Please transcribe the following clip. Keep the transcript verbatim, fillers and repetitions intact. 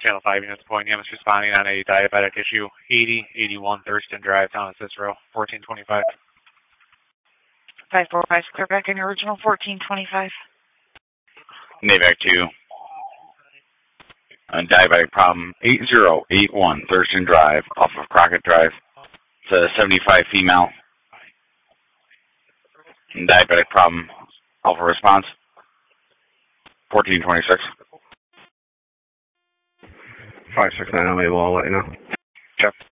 Channel five units, point Nimitz responding on a diabetic issue, eighty eighty-one Thurston Drive, Town of Cicero, fourteen twenty-five. five four five, clear back in your original, fourteen twenty-five. Navac two. A diabetic problem, eight zero eight one Thurston Drive, off of Crockett Drive. It's a seventy-five female. Diabetic problem, alpha response, fourteen twenty-six. five six nine, I'll be able to let you know. Check.